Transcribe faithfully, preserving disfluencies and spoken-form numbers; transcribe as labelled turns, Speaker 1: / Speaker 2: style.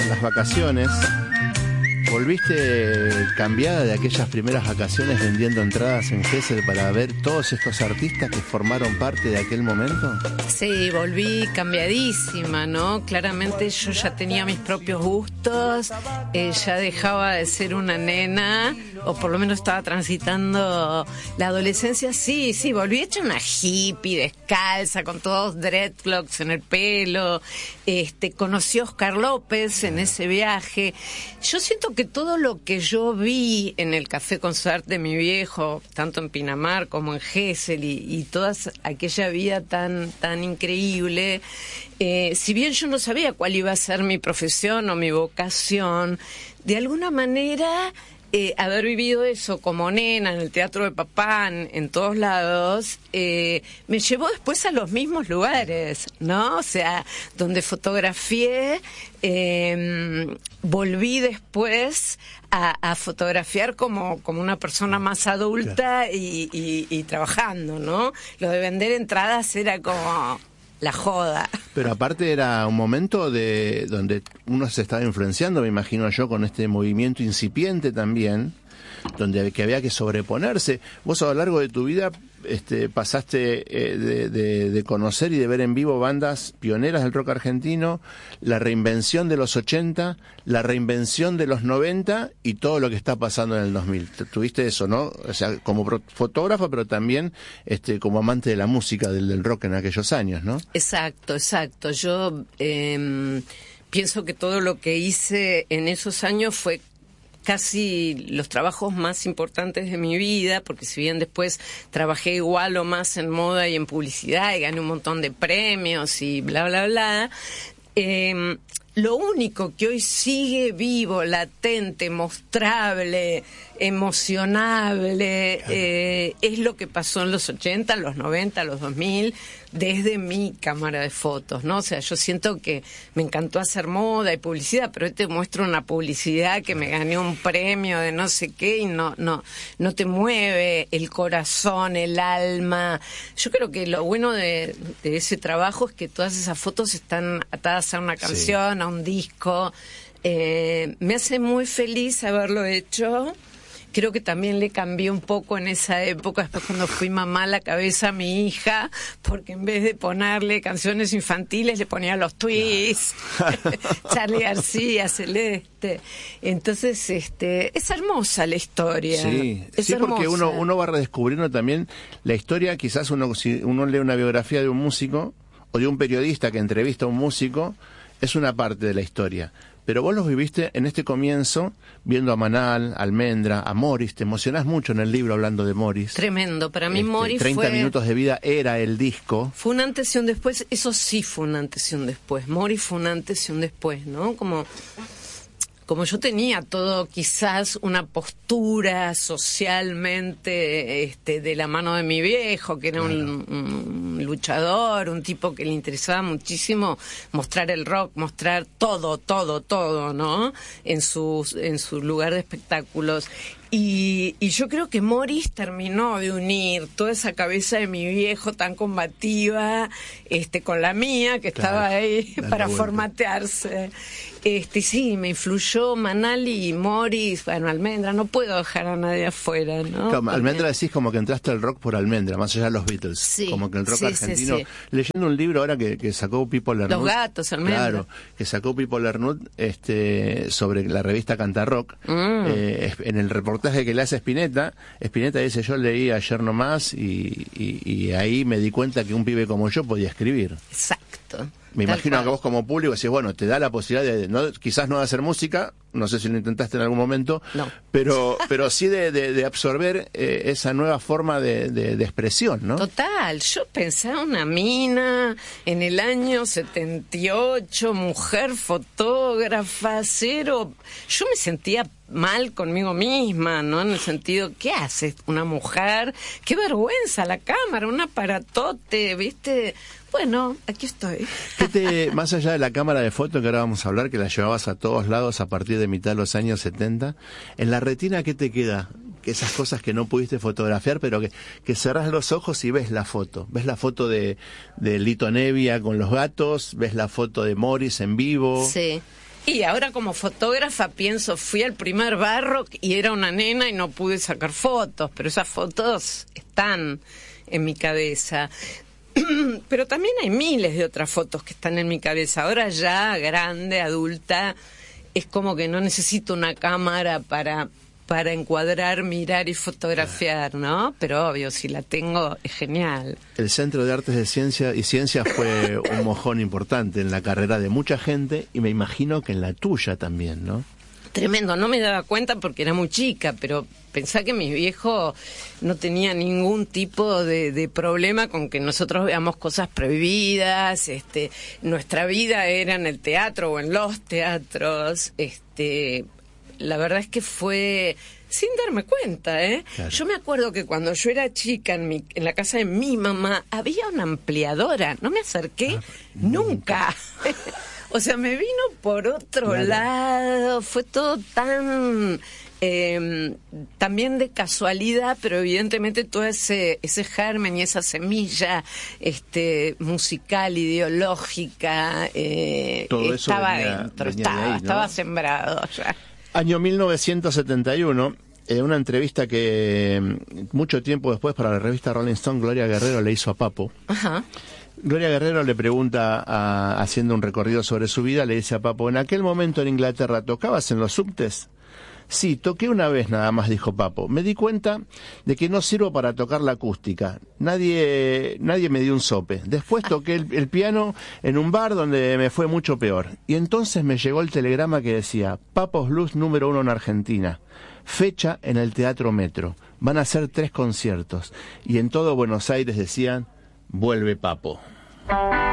Speaker 1: las vacaciones. ¿Volviste cambiada de aquellas primeras vacaciones vendiendo entradas en Gesell para ver todos estos artistas que formaron parte de aquel momento?
Speaker 2: Sí, volví cambiadísima, ¿no? Claramente yo ya tenía mis propios gustos, eh, ya dejaba de ser una nena, o por lo menos estaba transitando la adolescencia. Sí, sí, volví hecha una hippie, descalza, con todos dreadlocks en el pelo. Este, conocí a Oscar López en ese viaje. Yo siento que todo lo que yo vi en el Café Concert de mi viejo, tanto en Pinamar como en Gesell, y, y toda aquella vida tan, tan increíble, eh, si bien yo no sabía cuál iba a ser mi profesión o mi vocación, de alguna manera eh, haber vivido eso como nena en el teatro de papá, en, en todos lados, eh, me llevó después a los mismos lugares, ¿no? O sea, donde fotografié, eh, volví después a, a fotografiar como, como una persona más adulta y, y, y trabajando, ¿no? Lo de vender entradas era como la joda.
Speaker 1: Pero aparte era un momento de donde uno se estaba influenciando, me imagino yo, con este movimiento incipiente también, donde que había que sobreponerse. Vos a lo largo de tu vida este, pasaste eh, de, de, de conocer y de ver en vivo bandas pioneras del rock argentino, la reinvención de los ochenta, la reinvención de los noventa y todo lo que está pasando en el dos mil. Tuviste eso, ¿no? O sea, como fotógrafo, pero también este, como amante de la música, del, del rock en aquellos años, ¿no?
Speaker 2: Exacto, exacto. Yo eh, pienso que todo lo que hice en esos años fue casi los trabajos más importantes de mi vida, porque si bien después trabajé igual o más en moda y en publicidad y gané un montón de premios y bla, bla, bla, eh, lo único que hoy sigue vivo, latente, mostrable, emocionable, eh, es lo que pasó en los ochenta, los noventa, los dos mil, desde mi cámara de fotos, ¿no? O sea, yo siento que me encantó hacer moda y publicidad, pero hoy te muestro una publicidad que me gané un premio de no sé qué y no, no, no te mueve el corazón, el alma. Yo creo que lo bueno de, de ese trabajo es que todas esas fotos están atadas a una canción, sí, a un disco. Eh, me hace muy feliz haberlo hecho. Creo que también le cambié un poco en esa época, después cuando fui mamá, la cabeza a mi hija, porque en vez de ponerle canciones infantiles, le ponía los twists, claro. Charly García, Celeste. Entonces, este, es hermosa la historia.
Speaker 1: Sí,
Speaker 2: es
Speaker 1: sí,
Speaker 2: hermosa.
Speaker 1: Porque uno, uno va redescubriendo también la historia. Quizás uno, si uno lee una biografía de un músico o de un periodista que entrevista a un músico, es una parte de la historia. Pero vos los viviste en este comienzo, viendo a Manal, a Almendra, a Morris. Te emocionás mucho en el libro hablando de Morris.
Speaker 2: Tremendo. Para mí este, Morris
Speaker 1: treinta
Speaker 2: fue...
Speaker 1: minutos de vida era el disco.
Speaker 2: Fue un antes y un después. Eso sí fue un antes y un después. Morris fue un antes y un después, ¿no? Como... Como yo tenía todo, quizás una postura socialmente este, de la mano de mi viejo, que era un, un luchador, un tipo que le interesaba muchísimo mostrar el rock, mostrar todo, todo, todo, ¿no? En su, en su lugar de espectáculos. Y, y yo creo que Morris terminó de unir toda esa cabeza de mi viejo tan combativa este, con la mía, que claro, estaba ahí para vuelta. formatearse. Este, sí, me influyó Manal y Morris, bueno, Almendra, no puedo dejar a nadie afuera, ¿no?
Speaker 1: Claro, Almendra decís como que entraste al rock por Almendra, más allá de los Beatles.
Speaker 2: Sí,
Speaker 1: como que el rock
Speaker 2: sí,
Speaker 1: argentino.
Speaker 2: Sí, sí.
Speaker 1: Leyendo un libro ahora que, que sacó Pipo Lernud.
Speaker 2: Los gatos, Almendra.
Speaker 1: Claro, que sacó Pipo Lernud este, sobre la revista Cantarrock. Mm. Eh, en el reportaje que le hace Spinetta, Spinetta dice, yo leí ayer nomás y, y, y ahí me di cuenta que un pibe como yo podía escribir.
Speaker 2: Exacto.
Speaker 1: Me imagino que vos como público decís, bueno, te da la posibilidad de, no, quizás no de hacer música, no sé si lo intentaste en algún momento,
Speaker 2: no.
Speaker 1: pero pero sí de, de, de absorber eh, esa nueva forma de, de, de expresión, ¿no?
Speaker 2: Total, yo pensaba una mina en el año setenta y ocho, mujer fotógrafa, cero, yo me sentía mal conmigo misma, ¿no? En el sentido, ¿qué hace una mujer? ¡Qué vergüenza la cámara! Un aparatote, ¿viste? Bueno, aquí estoy.
Speaker 1: ¿Qué te, más allá de la cámara de foto que ahora vamos a hablar, que la llevabas a todos lados a partir de mitad de los años setenta, en la retina, ¿qué te queda? Que esas cosas que no pudiste fotografiar, pero que, que cerrás los ojos y ves la foto. Ves la foto de, de Lito Nevia con los gatos, ves la foto de Morris en vivo.
Speaker 2: Sí. Y ahora como fotógrafa pienso, fui al primer Barrock y era una nena y no pude sacar fotos, pero esas fotos están en mi cabeza. Pero también hay miles de otras fotos que están en mi cabeza. Ahora ya grande, adulta, es como que no necesito una cámara para, para encuadrar, mirar y fotografiar, ¿no? Pero obvio, si la tengo, es genial.
Speaker 1: El Centro de Artes de Ciencia y Ciencias fue un mojón importante en la carrera de mucha gente y me imagino que en la tuya también, ¿no?
Speaker 2: Tremendo, no me daba cuenta porque era muy chica, pero pensá que mi viejo no tenía ningún tipo de, de problema con que nosotros veamos cosas prohibidas, este, nuestra vida era en el teatro o en los teatros, este, la verdad es que fue sin darme cuenta, ¿eh? Claro. Yo me acuerdo que cuando yo era chica en, mi, en la casa de mi mamá había una ampliadora, no me acerqué ah, nunca. O sea, me vino por otro claro. lado, fue todo tan eh, también de casualidad, pero evidentemente todo ese ese germen y esa semilla este musical, ideológica, eh, todo estaba eso venía, dentro, venía estaba, de ahí, ¿no? Estaba sembrado ya.
Speaker 1: Año mil novecientos setenta y uno, en una entrevista que mucho tiempo después para la revista Rolling Stone, Gloria Guerrero le hizo a Papo. Ajá. Gloria Guerrero le pregunta, a, haciendo un recorrido sobre su vida, le dice a Papo, ¿en aquel momento en Inglaterra tocabas en los subtes? Sí, toqué una vez nada más, dijo Papo. Me di cuenta de que no sirvo para tocar la acústica. Nadie, nadie me dio un sope. Después toqué el, el piano en un bar donde me fue mucho peor. Y entonces me llegó el telegrama que decía, Papo's Blues número uno en Argentina. Fecha en el Teatro Metro. Van a hacer tres conciertos. Y en todo Buenos Aires decían, vuelve Papo.